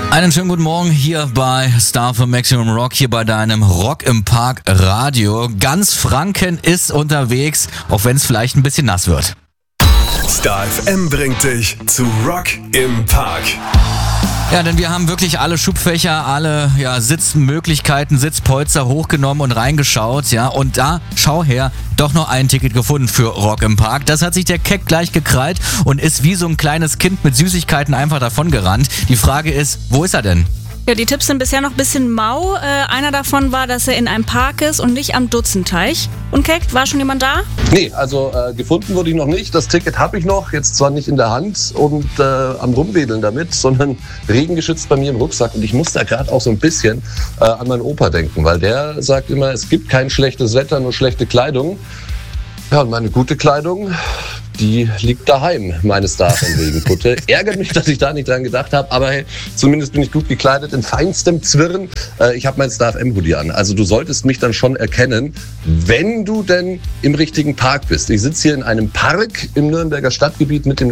Einen schönen guten Morgen hier bei Star für Maximum Rock, hier bei deinem Rock im Park Radio. Ganz Franken ist unterwegs, auch wenn es vielleicht ein bisschen nass wird. Star FM bringt dich zu Rock im Park. Ja, denn wir haben wirklich alle Schubfächer, alle Sitzmöglichkeiten, Sitzpolster hochgenommen und reingeschaut, ja, und da, schau her, doch noch ein Ticket gefunden für Rock im Park. Das hat sich der Keck gleich gekrallt und ist wie so ein kleines Kind mit Süßigkeiten einfach davon gerannt. Die Frage ist, wo ist er denn? Ja, die Tipps sind bisher noch ein bisschen mau. Einer davon war, dass er in einem Park ist und nicht am Dutzenteich. Und Keck, war schon jemand da? Nee, also gefunden wurde ich noch nicht. Das Ticket habe ich noch, jetzt zwar nicht in der Hand und am Rumwedeln damit, sondern regengeschützt bei mir im Rucksack. Und ich muss da gerade auch so ein bisschen an meinen Opa denken, weil der sagt immer, es gibt kein schlechtes Wetter, nur schlechte Kleidung. Ja, und meine gute Kleidung, die liegt daheim, meine Star von Regenkutte. Ärgert mich, dass ich da nicht dran gedacht habe, aber hey, zumindest bin ich gut gekleidet in feinstem Zwirn. Ich habe mein Star FM Hoodie an. Also du solltest mich dann schon erkennen, wenn du denn im richtigen Park bist. Ich sitze hier in einem Park im Nürnberger Stadtgebiet mit dem